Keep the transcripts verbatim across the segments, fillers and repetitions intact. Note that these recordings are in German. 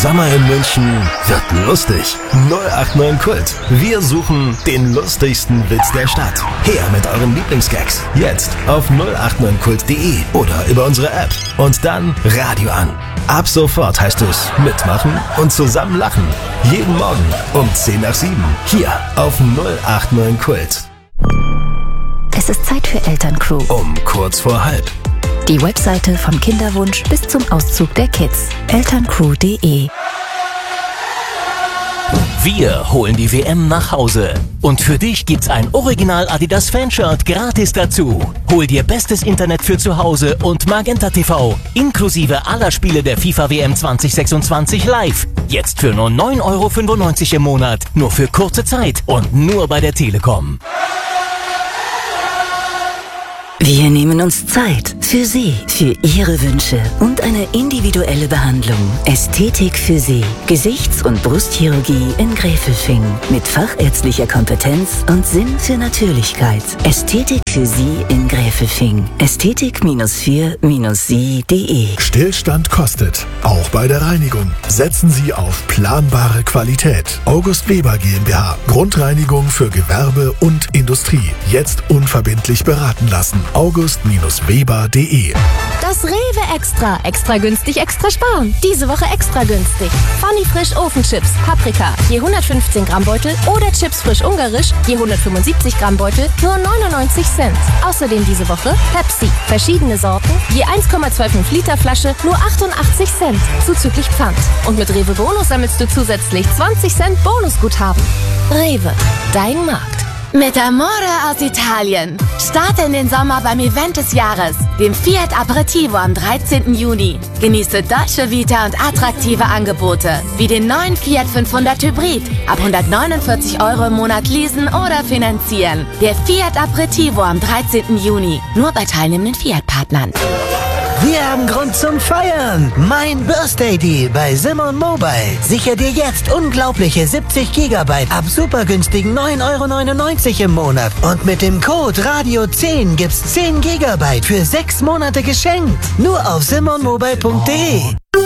Sommer in München wird lustig. null acht neun Kult. Wir suchen den lustigsten Witz der Stadt. Her mit euren Lieblingsgags. Jetzt auf null acht neun kult punkt de oder über unsere App. Und dann Radio an. Ab sofort heißt es mitmachen und zusammen lachen. Jeden Morgen um zehn nach sieben. Hier auf null acht neun Kult. Es ist Zeit für Elterncrew. Um kurz vor halb. Die Webseite vom Kinderwunsch bis zum Auszug der Kids. elterncrew punkt de. Wir holen die W M nach Hause. Und für dich gibt's ein Original Adidas Fanshirt gratis dazu. Hol dir bestes Internet für zu Hause und Magenta T V. Inklusive aller Spiele der FIFA W M zwanzig sechsundzwanzig live. Jetzt für nur neun Euro fünfundneunzig im Monat. Nur für kurze Zeit und nur bei der Telekom. Wir nehmen uns Zeit für Sie, für Ihre Wünsche und eine individuelle Behandlung. Ästhetik für Sie. Gesichts- und Brustchirurgie in Gräfelfing. Mit fachärztlicher Kompetenz und Sinn für Natürlichkeit. Ästhetik für Sie in Gräfelfing. Ästhetik vier sie punkt de. Stillstand kostet. Auch bei der Reinigung. Setzen Sie auf planbare Qualität. August Weber GmbH. Grundreinigung für Gewerbe und Industrie. Jetzt unverbindlich beraten lassen. august Weber punkt de. Das Rewe Extra. Extra günstig, extra sparen. Diese Woche extra günstig. Funny Frisch Ofenchips, Paprika, je hundertfünfzehn Gramm Beutel oder Chips frisch ungarisch, je hundertfünfundsiebzig Gramm Beutel, nur neunundneunzig Cent. Außerdem diese Woche Pepsi, verschiedene Sorten, je eins Komma fünfundzwanzig Liter Flasche, nur achtundachtzig Cent, zuzüglich Pfand. Und mit Rewe Bonus sammelst du zusätzlich zwanzig Cent Bonusguthaben. Rewe, dein Markt. Mit Amore aus Italien. Starte in den Sommer beim Event des Jahres, dem Fiat Aperitivo am dreizehnten Juni. Genieße Dolce Vita und attraktive Angebote, wie den neuen Fiat fünfhundert Hybrid, ab hundertneunundvierzig Euro im Monat leasen oder finanzieren. Der Fiat Aperitivo am dreizehnten Juni, nur bei teilnehmenden Fiat-Partnern. Wir haben Grund zum Feiern. Mein Birthday Deal bei Simon Mobile. Sicher dir jetzt unglaubliche siebzig Gigabyte ab super günstigen neun Euro neunundneunzig im Monat. Und mit dem Code Radio zehn gibt's zehn Gigabyte für sechs Monate geschenkt. Nur auf simon mobile punkt de.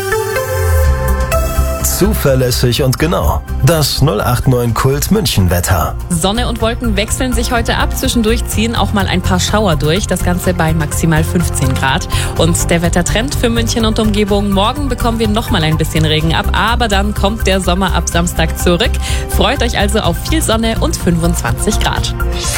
Zuverlässig und genau. Das null acht neun Kult München Wetter. Sonne und Wolken wechseln sich heute ab. Zwischendurch ziehen auch mal ein paar Schauer durch. Das Ganze bei maximal fünfzehn Grad. Und der Wettertrend für München und Umgebung. Morgen bekommen wir noch mal ein bisschen Regen ab. Aber dann kommt der Sommer ab Samstag zurück. Freut euch also auf viel Sonne und fünfundzwanzig Grad.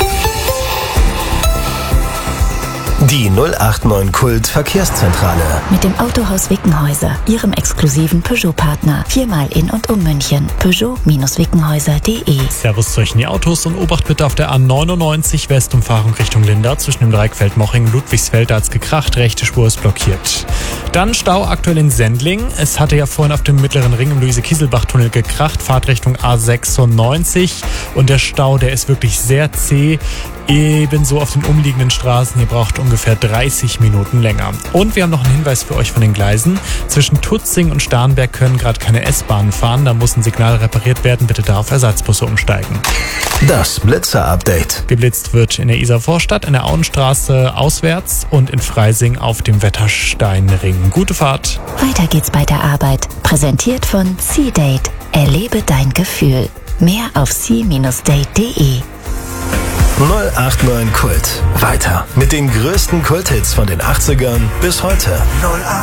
Die null acht neun Kult Verkehrszentrale. Mit dem Autohaus Wickenhäuser, Ihrem exklusiven Peugeot-Partner. Viermal in und um München. Peugeot Wickenhäuser punkt de. Servus zu euch in die Autos und Obacht bitte auf der A neunundneunzig Westumfahrung Richtung Linda. Zwischen dem Dreieck Feldmoching Ludwigsfeld, da hat's gekracht. Rechte Spur ist blockiert. Dann Stau aktuell in Sendling. Es hatte ja vorhin auf dem mittleren Ring im Luise-Kieselbach-Tunnel gekracht. Fahrtrichtung A sechsundneunzig. Und der Stau, der ist wirklich sehr zäh. Ebenso auf den umliegenden Straßen. Hier braucht ungefähr dreißig Minuten länger. Und wir haben noch einen Hinweis für euch von den Gleisen. Zwischen Tutzing und Starnberg können gerade keine S-Bahnen fahren. Da muss ein Signal repariert werden. Bitte da auf Ersatzbusse umsteigen. Das Blitzer-Update. Geblitzt wird in der Isarvorstadt, in der Auenstraße auswärts und in Freising auf dem Wettersteinring. Gute Fahrt. Weiter geht's bei der Arbeit. Präsentiert von C-Date. Erlebe dein Gefühl. Mehr auf c Bindestrich date punkt de. null acht neun Kult. Weiter mit den größten Kulthits von den achtzigern bis heute.